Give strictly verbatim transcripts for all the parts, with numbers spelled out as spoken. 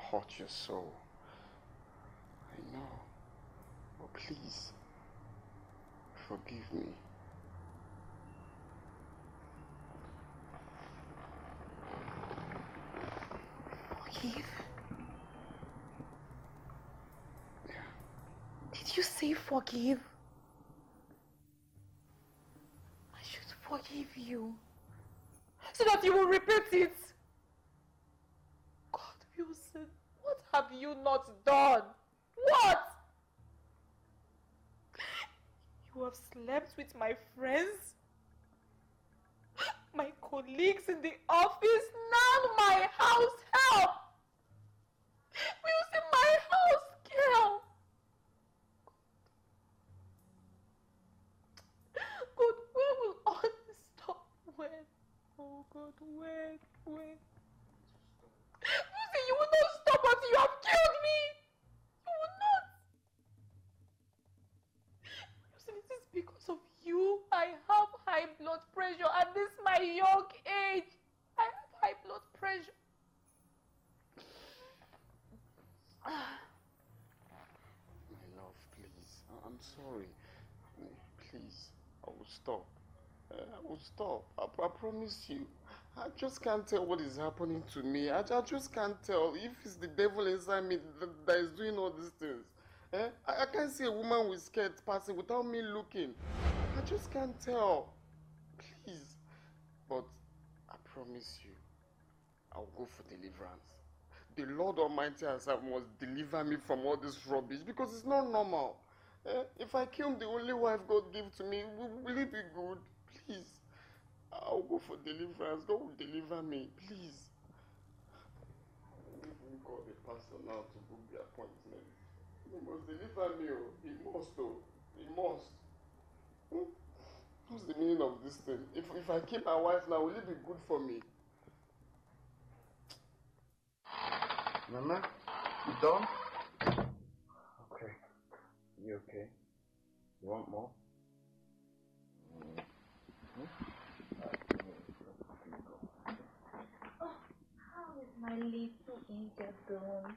hurt your soul. I know. But please, forgive me. Forgive? Yeah. Did you say forgive? I should forgive you. So that you will repeat it. God, Wilson, what have you not done? What? You have slept with my friends, my colleagues in the office, now my house help. Wilson, my house girl. God, when will all this stop? When? Oh God, when? When? Wilson, you will not stop until you have killed me! You will not! Wilson, it is because of you I have high blood pressure at this my young age. I have high blood pressure. My love, please. I'm sorry. Please, I will stop. I will stop. I, I promise you. I just can't tell what is happening to me. I, I just can't tell if it's the devil inside me that, that is doing all these things. Eh? I, I can't see a woman with skirt passing without me looking. I just can't tell. Please. But I promise you, I'll go for deliverance. The Lord Almighty Himself must deliver me from all this rubbish because it's not normal. Eh? If I kill the only wife God gave to me, will, will it be good? Please. I'll go for deliverance. God will deliver me. Please. I'll even call the pastor now to book the appointment. He must deliver me. Oh. He must. Oh. He must. Hmm? What's the meaning of this thing? If, if I kill my wife now, will it be good for me? Mama, you done? Okay. You okay? You want more? Mm-hmm. Oh, how is my little angel doing?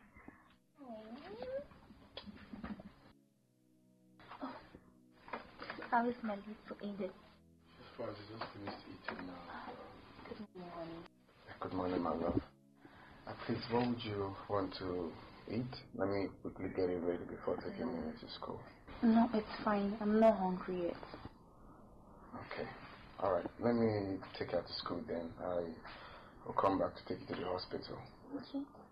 Oh, how is my little angel? As far as you just finished eating now. Good morning. Good morning, my love. Uh, please, what would you want to eat? Let me quickly get it ready before taking me to school. No, it's fine. I'm not hungry yet. Okay. Alright, let me take you out to school then. I will come back to take you to the hospital. Okay.